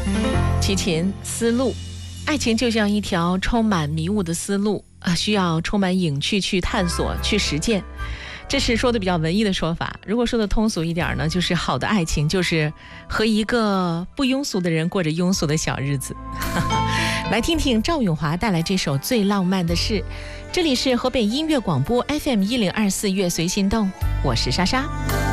齐秦丝路，爱情就像一条充满迷雾的丝路需要充满隐去去探索去实践。这是说的比较文艺的说法，如果说的通俗一点呢，就是好的爱情就是和一个不庸俗的人过着庸俗的小日子。来听听赵咏华带来这首最浪漫的事。这里是河北音乐广播 FM 1024悦随心动，我是莎莎。